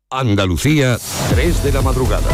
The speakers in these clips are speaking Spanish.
Andalucía, 3 de la madrugada.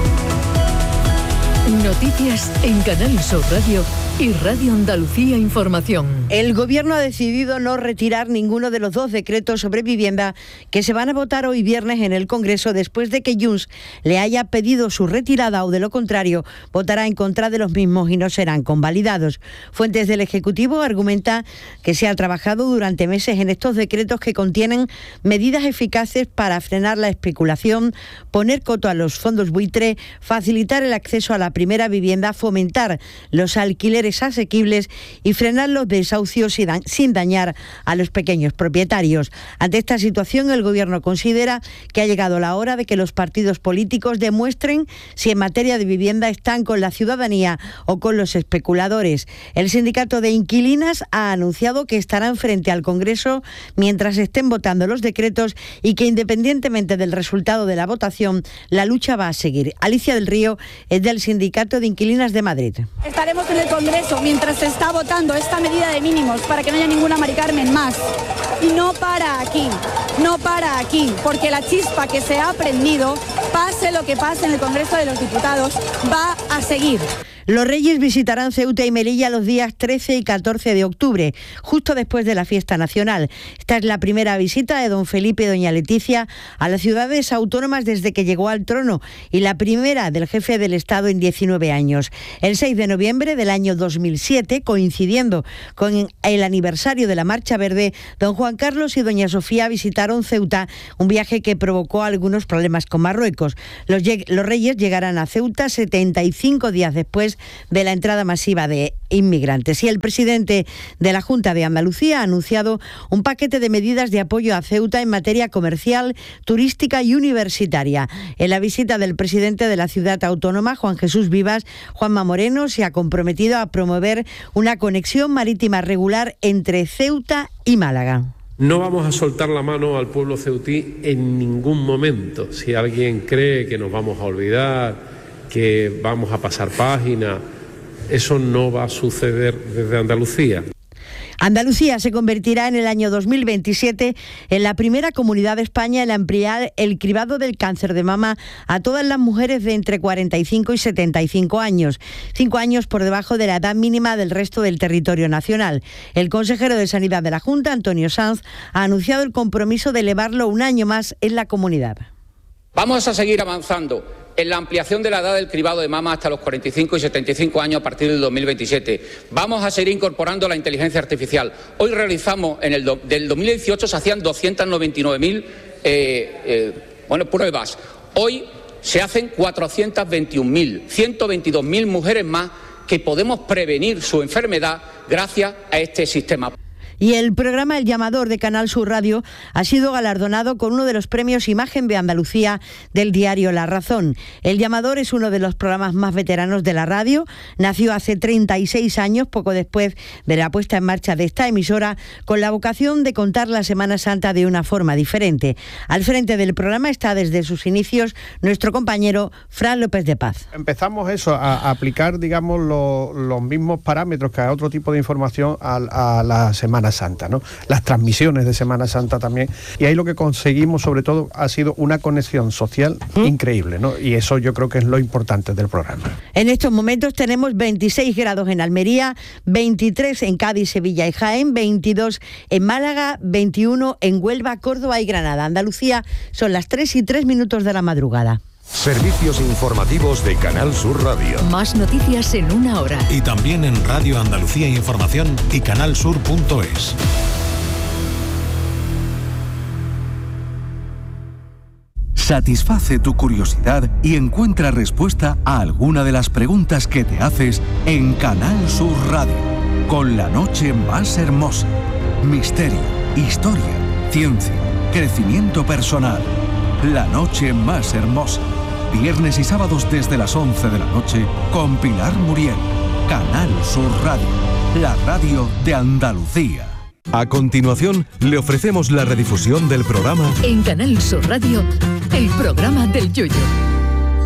Noticias en Canal Sur Radio y Radio Andalucía Información. El Gobierno ha decidido no retirar ninguno de los 2 decretos sobre vivienda que se van a votar hoy viernes en el Congreso después de que Junts le haya pedido su retirada o, de lo contrario, votará en contra de los mismos y no serán convalidados. Fuentes del Ejecutivo argumentan que se ha trabajado durante meses en estos decretos que contienen medidas eficaces para frenar la especulación, poner coto a los fondos buitre, facilitar el acceso a la primera vivienda, fomentar los alquileres asequibles y frenar los desahucios sin dañar a los pequeños propietarios. Ante esta situación, el Gobierno considera que ha llegado la hora de que los partidos políticos demuestren si en materia de vivienda están con la ciudadanía o con los especuladores. El sindicato de inquilinas ha anunciado que estarán frente al Congreso mientras estén votando los decretos y que, independientemente del resultado de la votación, la lucha va a seguir. Alicia del Río es del sindicato de inquilinas de Madrid. Estaremos en el Congreso mientras se está votando esta medida de mínimos para que no haya ninguna Mari Carmen más. Y no para aquí, porque la chispa que se ha prendido, pase lo que pase en el Congreso de los Diputados, va a seguir. Los Reyes visitarán Ceuta y Melilla los días 13 y 14 de octubre, justo después de la fiesta nacional. Esta es la primera visita de don Felipe y doña Leticia a las ciudades autónomas desde que llegó al trono y la primera del jefe del Estado en 19 años. El 6 de noviembre del año 2007, coincidiendo con el aniversario de la Marcha Verde, don Juan Carlos y doña Sofía visitaron Ceuta, un viaje que provocó algunos problemas con Marruecos. Los Reyes llegarán a Ceuta 75 días después de la entrada masiva de inmigrantes. Y el presidente de la Junta de Andalucía ha anunciado un paquete de medidas de apoyo a Ceuta en materia comercial, turística y universitaria. En la visita del presidente de la ciudad autónoma, Juan Jesús Vivas, Juanma Moreno se ha comprometido a promover una conexión marítima regular entre Ceuta y Málaga. No vamos a soltar la mano al pueblo ceutí en ningún momento. Si alguien cree que nos vamos a olvidar, que vamos a pasar página, eso no va a suceder desde Andalucía. Andalucía se convertirá en el año 2027 en la primera comunidad de España en ampliar el cribado del cáncer de mama a todas las mujeres de entre 45 y 75 años, 5 años por debajo de la edad mínima del resto del territorio nacional. El consejero de Sanidad de la Junta, Antonio Sanz, ha anunciado el compromiso de elevarlo un año más en la comunidad. Vamos a seguir avanzando en la ampliación de la edad del cribado de mama hasta los 45 y 75 años a partir del 2027. Vamos a seguir incorporando la inteligencia artificial. Hoy realizamos, del 2018 se hacían 299.000 pruebas. Hoy se hacen 421.000, 122.000 mujeres más que podemos prevenir su enfermedad gracias a este sistema. Y el programa El Llamador de Canal Sur Radio ha sido galardonado con uno de los premios Imagen de Andalucía del diario La Razón. El Llamador es uno de los programas más veteranos de la radio. Nació hace 36 años, poco después de la puesta en marcha de esta emisora, con la vocación de contar la Semana Santa de una forma diferente. Al frente del programa está desde sus inicios nuestro compañero Fran López de Paz. Empezamos a aplicar, digamos, los mismos parámetros que a otro tipo de información a la Semana Santa, ¿no? Las transmisiones de Semana Santa también, y ahí lo que conseguimos sobre todo ha sido una conexión social increíble, ¿no? Y eso yo creo que es lo importante del programa. En estos momentos tenemos 26 grados en Almería, 23 en Cádiz, Sevilla y Jaén, 22 en Málaga, 21 en Huelva, Córdoba y Granada. Andalucía, son las 3:03 de la madrugada. Servicios informativos de Canal Sur Radio. Más noticias en una hora. Y también en Radio Andalucía Información y canalsur.es. Satisface tu curiosidad y encuentra respuesta a alguna de las preguntas que te haces en Canal Sur Radio. Con la noche más hermosa. Misterio, historia, ciencia, crecimiento personal. La noche más hermosa. Viernes y sábados desde las 11 de la noche con Pilar Muriel. Canal Sur Radio, la radio de Andalucía. A continuación, le ofrecemos la redifusión del programa En Canal Sur Radio, el programa del Yoyo.